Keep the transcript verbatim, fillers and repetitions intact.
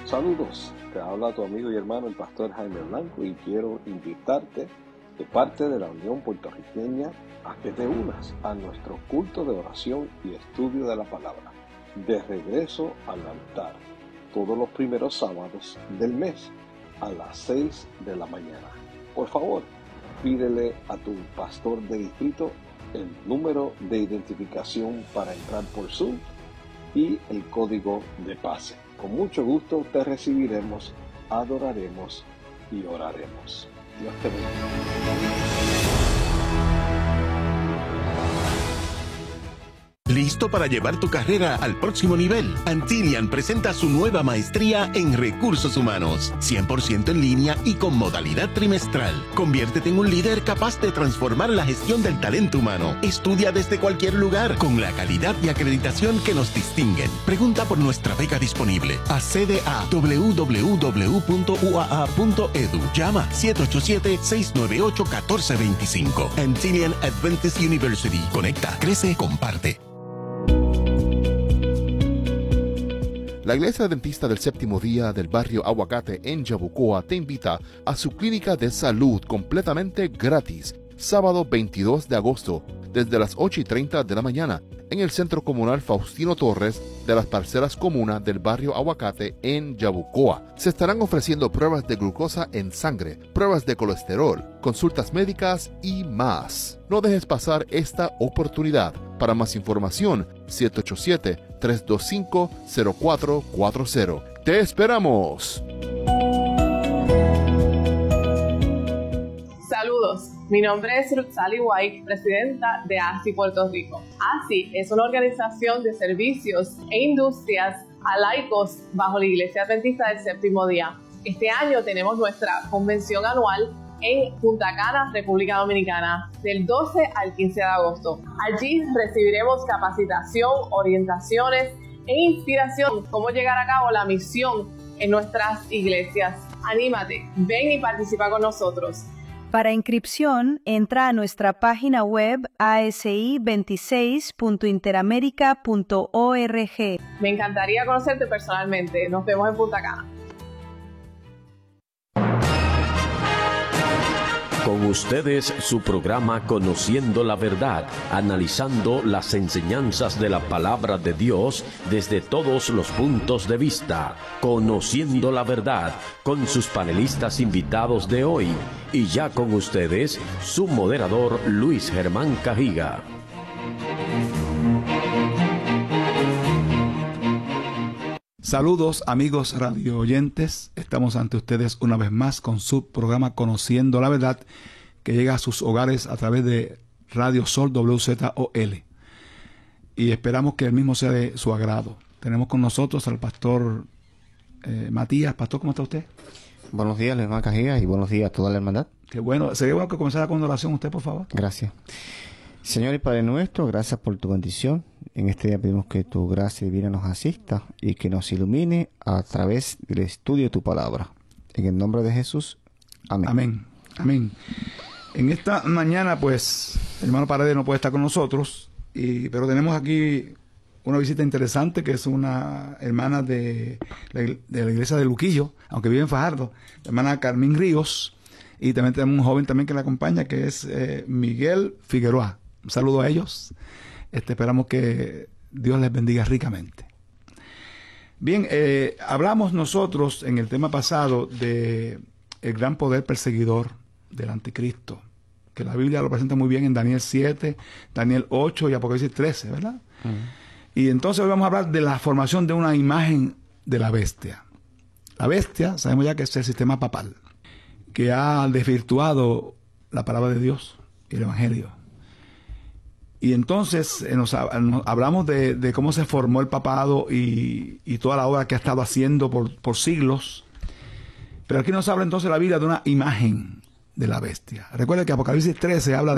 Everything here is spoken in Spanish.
Saludos, te habla tu amigo y hermano el pastor Jaime Blanco y quiero invitarte de parte de la Unión Puertorriqueña a que te unas a nuestro culto de oración y estudio de la palabra, de regreso al altar, todos los primeros sábados del mes a las seis de la mañana. Por favor, pídele a tu pastor de distrito el número de identificación para entrar por Zoom y el código de pase. Con mucho gusto te recibiremos, adoraremos y oraremos. Dios te bendiga. ¿Listo para llevar tu carrera al próximo nivel? Antilian presenta su nueva maestría en Recursos Humanos, cien por ciento en línea y con modalidad trimestral. Conviértete en un líder capaz de transformar la gestión del talento humano. Estudia desde cualquier lugar con la calidad y acreditación que nos distinguen. Pregunta por nuestra beca disponible. Accede a doble u doble u doble u punto u a a punto e d u. Llama siete ocho siete, seis nueve ocho, uno cuatro dos cinco. Antilian Adventist University. Conecta, crece, comparte. La Iglesia Adventista del Séptimo Día del barrio Aguacate en Yabucoa te invita a su clínica de salud completamente gratis, sábado veintidós de agosto, desde las ocho y treinta de la mañana, en el Centro Comunal Faustino Torres de las Parcelas Comunas del barrio Aguacate en Yabucoa. Se estarán ofreciendo pruebas de glucosa en sangre, pruebas de colesterol, consultas médicas y más. No dejes pasar esta oportunidad. Para más información, siete ocho siete, tres dos cinco, cero cuatro cuatro cero. ¡Te esperamos! Saludos, mi nombre es Ruth Sally White, presidenta de A S I Puerto Rico. A S I es una organización de servicios e industrias a laicos bajo la Iglesia Adventista del Séptimo Día. Este año tenemos nuestra convención anual en Punta Cana, República Dominicana, del doce al quince de agosto. Allí recibiremos capacitación, orientaciones e inspiración cómo llegar a cabo la misión en nuestras iglesias. Anímate, ven y participa con nosotros. Para inscripción, entra a nuestra página web a s i veintiséis punto interamerica punto org. Me encantaría conocerte personalmente. Nos vemos en Punta Cana. Con ustedes su programa Conociendo la Verdad, analizando las enseñanzas de la Palabra de Dios desde todos los puntos de vista. Conociendo la Verdad, con sus panelistas invitados de hoy. Y ya con ustedes, su moderador Luis Germán Cajiga. Saludos amigos radio oyentes, estamos ante ustedes una vez más con su programa Conociendo la Verdad, que llega a sus hogares a través de Radio Sol W Z O L, y esperamos que el mismo sea de su agrado. Tenemos con nosotros al pastor eh, Matías. Pastor, ¿cómo está usted? Buenos días, hermano Cajiga, y buenos días a toda la hermandad. Qué bueno, sería bueno que comenzara con una oración usted, por favor. Gracias. Señor y Padre nuestro, gracias por tu bendición. En este día pedimos que tu gracia divina nos asista y que nos ilumine a través del estudio de tu palabra. En el nombre de Jesús. Amén. Amén. Amén. En esta mañana, pues, el hermano Paredes no puede estar con nosotros, y, pero tenemos aquí una visita interesante, que es una hermana de la, de la iglesia de Luquillo, aunque vive en Fajardo, la hermana Carmen Ríos, y también tenemos un joven también que la acompaña, que es eh, Miguel Figueroa. Un saludo a ellos. Este, esperamos que Dios les bendiga ricamente. Bien, eh, hablamos nosotros en el tema pasado de el gran poder perseguidor del anticristo, que la Biblia lo presenta muy bien en Daniel siete, Daniel ocho y Apocalipsis trece, ¿verdad? Uh-huh. Y entonces hoy vamos a hablar de la formación de una imagen de la bestia. La bestia, sabemos ya que es el sistema papal, que ha desvirtuado la palabra de Dios y el Evangelio. Y entonces eh, nos, nos hablamos de, de cómo se formó el papado y, y toda la obra que ha estado haciendo por, por siglos. Pero aquí nos habla entonces la Biblia de una imagen de la bestia. Recuerda que Apocalipsis trece habla de